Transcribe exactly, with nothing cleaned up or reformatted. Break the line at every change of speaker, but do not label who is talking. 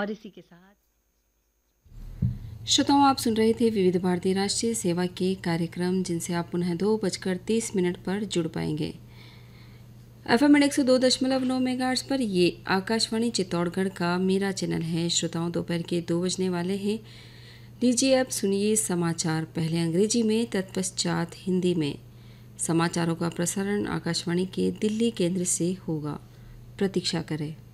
और इसी के साथ
श्रोताओं, आप सुन रहे थे विविध भारती राष्ट्रीय सेवा के कार्यक्रम, जिनसे आप पुनः दो बजकर तीस मिनट पर जुड़ पाएंगे। एफ एम एक सौ दो दशमलव नौ मेगाहर्ट्ज़ पर ये आकाशवाणी चित्तौड़गढ़ का मेरा चैनल है। श्रोताओं, दोपहर के दो बजने वाले हैं। लीजिए अब सुनिए समाचार, पहले अंग्रेजी में, तत्पश्चात हिंदी में। समाचारों का प्रसारण आकाशवाणी के दिल्ली केंद्र से होगा। प्रतीक्षा करें।